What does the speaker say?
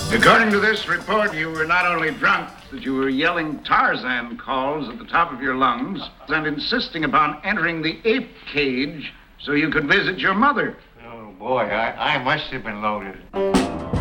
According to this report, you were not only drunk, but you were yelling Tarzan calls at the top of your lungs and insisting upon entering the ape cage so you could visit your mother. Oh, boy, I must have been loaded.